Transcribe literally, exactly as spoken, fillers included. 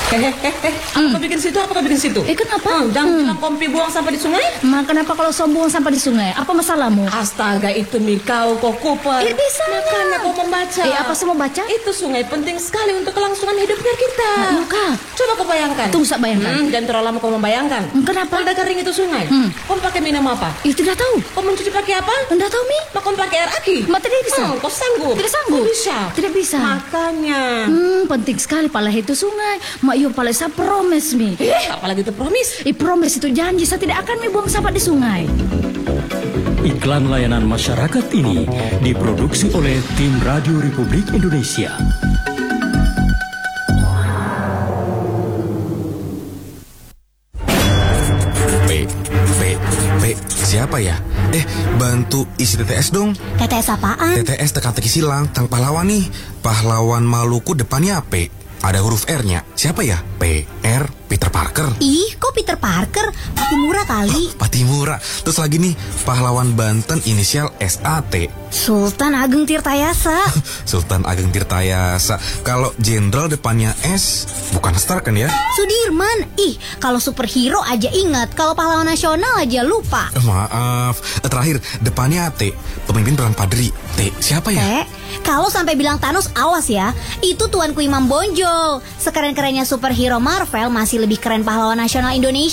Hehehe, apa kau bikin situ? Apa kau bikin situ? Eh kenapa? Hmm, jangan Hmm. bilang kompi buang sampah di sungai. Ma, kenapa kalau sombong sampah di sungai? Apa masalahmu? Astaga, itu Mi, kau kok Cooper. Eh, bisa Makanya kau membaca. Eh, apa semua baca? Itu sungai penting sekali untuk kelangsungan hidupnya kita. Nah, Yuka. Coba kau bayangkan. Tunggu, sak bayangkan. Hmm, jangan terlalu lama kau membayangkan. Hmm, kenapa? Kalau udah kering itu sungai, Hmm. kau pakai minum apa? Ih, tidak tahu. Kau mencuci pakai apa? Tidak tahu, Mi. Mak kau pakai air aki? Ma, tidak bisa. Hmm, kau sanggup? Tidak sanggup. Kau bisa? Tidak bisa. Makanya. Hmm, penting sekali pala itu sungai. Mak yo pala saya promise, Mi. Eh, apalagi itu promise. I promise itu janji saya tidak akan mi buang sampah di sungai. Iklan layanan masyarakat ini diproduksi oleh tim Radio Republik Indonesia. P, P, P, siapa ya? Eh, bantu isi T T S dong. T T S apaan? T T S teka-teki silang, tang pahlawan nih. Pahlawan Maluku depannya P. Ada huruf R-nya. Siapa ya? P, R, Peter Parker. Ih, kok Peter Parker? Patimura kali. Patimura. Terus lagi nih, pahlawan Banten inisial S A T. Sultan Ageng Tirtayasa. Sultan Ageng Tirtayasa. Kalau jenderal depannya S, bukan Stark kan ya? Sudirman. Ih, kalau superhero aja ingat, kalau pahlawan nasional aja lupa. Eh, maaf. Eh, terakhir, depannya T. Pemimpin perang Padri. T, siapa ya? Teh, kalau sampai bilang Thanos, awas ya. Itu tuanku Imam Bonjol. Sekeren-kerennya superhero Marvel, masih lebih keren pahlawan nasional Indonesia.